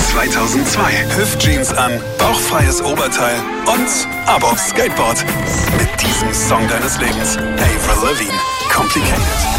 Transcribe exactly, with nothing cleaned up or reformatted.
zweitausendzwei. Hüftjeans an, bauchfreies Oberteil und ab aufs Skateboard. Mit diesem Song deines Lebens. Avril Lavigne. Complicated.